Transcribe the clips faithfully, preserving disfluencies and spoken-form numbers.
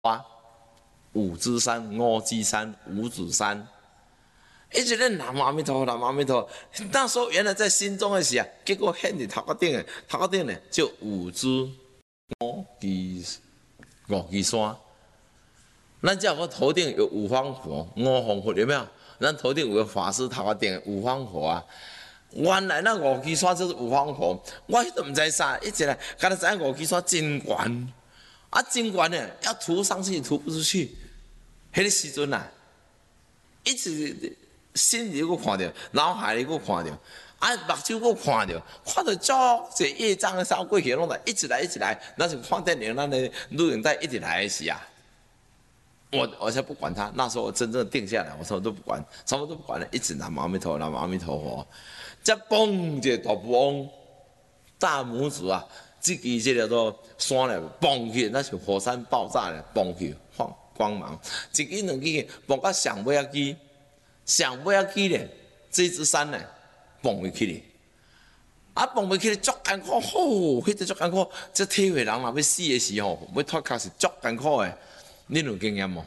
啊，五指山、五指山、五指山，一直念南无阿弥陀佛，南无阿弥陀佛。那时候原来在心中的时啊，结果现在头壳顶的，头壳顶呢就五指五指五指山。咱只有个头顶有五方佛、五方佛有没有？咱头顶有个法师头壳顶的五方佛啊。原来那五指山就是五方佛，我迄都唔知啥，一直来，刚才知五指山真悬。啊，尽管呢要涂上去，涂不出去。迄个时阵啊，一直心里佫看着，脑海里佫看着，啊，目睭佫看着，看到足这业障的烧过去，拢来一直来一直来，那是看电影，那的录影带一直来的时啊。我我才不管他，那时候我真正定下来，我什么都不管，什么都不管了，一直南无阿弥陀佛，南无阿弥陀佛。再嘣一个大风，大拇指啊！这支这叫做山咧，崩去，那是火山爆炸咧，崩去，放光芒。一支两支，崩到上尾一支，上尾一支咧，这支山咧，崩袂起哩。啊，崩袂起哩，足艰苦，吼，迄个足艰苦。这体会人若要死的时候，要脱壳是足艰苦的。恁有经验无？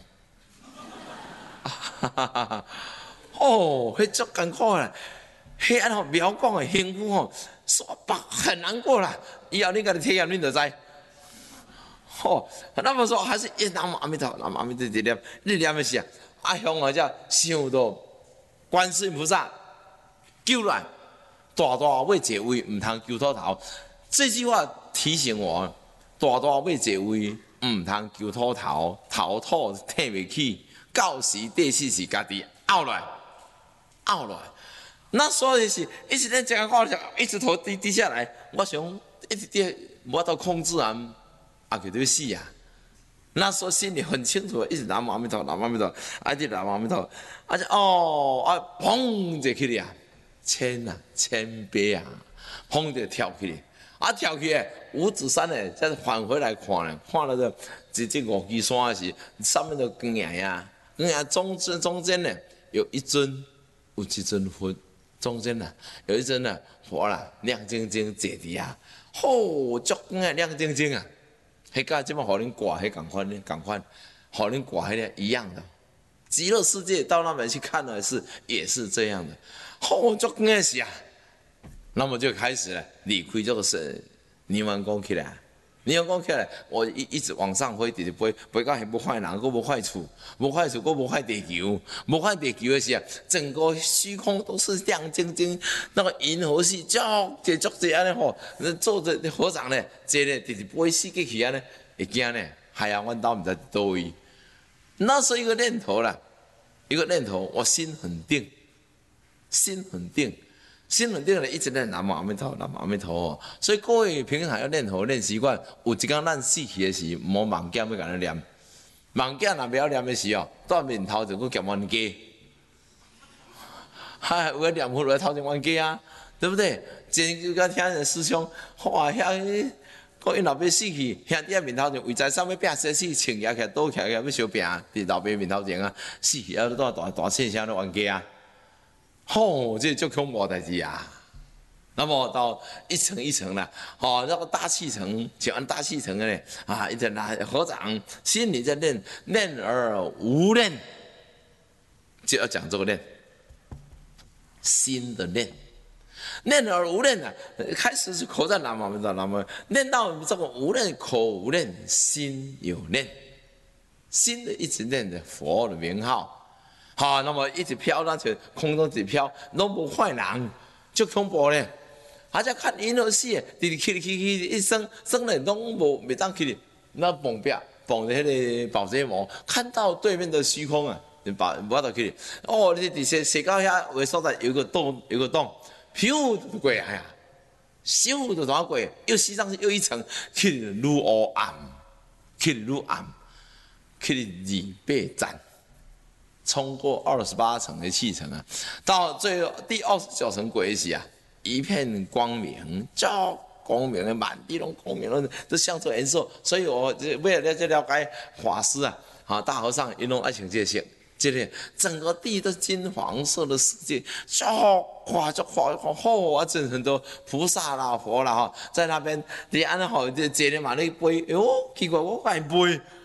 哈哈哈哈！哦，迄足艰苦咧，迄安吼描讲的幸福吼。说吧，很难过了。以后你个体验，你就知。哦，那么说还是一南无阿弥陀佛，南无阿弥陀佛，念，你念的是啊，啊，向我叫想到观世音菩萨救难，大大为解围，唔通救秃头。这句话提醒我，大大为解围，唔通救秃头，头土挺袂起，到时地势是家己拗来，拗来。那所以是一直在这样话，一直头低低下来。我想一直跌，无法度控制啊，啊，就要死啊！那时候心里很清楚，一直南无阿弥陀，南无阿弥陀，啊，就南无阿弥陀，啊就哦啊，砰就起来啊，千啊千倍啊，砰就跳起来，啊跳起来，五指山呢，再返回来看呢，看了这这这五指山时，上面的光影呀，光影中间中间呢有一尊，有一尊佛。中间呢，有一尊呢佛啦，亮晶晶坐伫啊，吼，足光啊，亮晶晶啊，迄个即摆互恁挂迄共款呢，共款，互恁挂迄个一样的。极乐世界到那边去看的是，也是这样的，吼，足光的是啊，那么就开始了，离开这个是泥丸宫起来。你要讲起来，我一一直往上飞，直直飞，飞到还不坏人，佫无坏处，无坏处，佫无坏地球，无坏地球的时候，整个虚空都是亮晶晶，那个银河系足这足这安尼吼，坐着和尚呢，这呢直直飞死过去安尼，会惊呢，海洋湾岛唔知多位，那是一个念头啦，一个念头，我心很定，心很定。心很定的，一直念南无阿弥陀佛，南无阿弥陀佛。所以各位平常要念佛念习惯，有一天咱死去的时，莫忘记要甲咱念。忘记若不要念的时候，到面头就去夹冤家。嗨，有个念佛来头前冤家啊，对不对？前就甲听人师兄，哇，遐个因老爸死去，兄弟在面头前为财产要拼死死，穿起来倒起来要相拼，伫老爸面头前啊，死去啊，大大大声声的冤家啊。吼，这就恐怖代志啊！那么到一层一层的，哦，那个大气层，讲完大气层的呢，啊，一直拿合掌，心里在念，念而无念，就要讲这个念，心的念，念而无念啊，开始是口在南无阿弥陀南无，念到这个无念，口无念，心有念，心的一直念着佛的名号。好，那么一直飘，那就空中一直飘，拢无坏人，足恐怖咧！啊，再看银河系，直直起起起，一生生咧拢无袂当起哩，那蹦壁蹦在迄个宝石膜，看到对面的虚空啊，把无法度起哩。哦，你伫射射到遐有个所在有个洞，有个洞，飘就过来啊，咻就怎过？又吸上去又一层，起哩愈黑暗，起哩愈暗，起哩二八赞。冲过二十八层的气层啊，到最后第二十九层轨时啊，一片光明，叫光明的满地拢光明了，都像这颜色。所以我为了了解法师啊，啊大和尚一弄爱情这些，这里整个地都是金黄色的世界，叫夸就夸嚯啊，真很多菩萨啦、佛啦哈，在那边你安好这这里嘛那杯，哟，奇怪我怪杯。